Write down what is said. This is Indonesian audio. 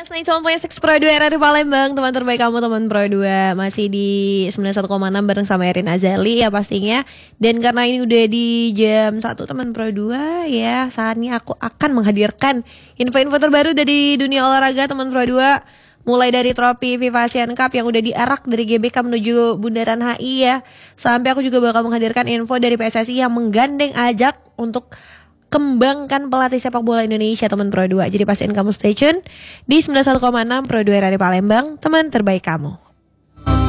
Last Night 1.6 Pro 2 RRI Palembang. Teman terbaik kamu, teman Pro 2. Masih di 91,6 bareng sama Erin Azali ya pastinya. Dan karena ini udah di jam 1 teman Pro 2 ya, saatnya aku akan menghadirkan info-info terbaru dari dunia olahraga teman Pro 2. Mulai dari trofi FIFA Asian Cup yang udah diarak dari GBK menuju Bundaran HI ya. Sampai aku juga bakal menghadirkan info dari PSSI yang menggandeng Ajak untuk kembangkan pelatih sepak bola Indonesia teman Pro 2. Jadi pastiin kamu stay tune di 91,6 Pro 2 RRI Palembang, teman terbaik kamu.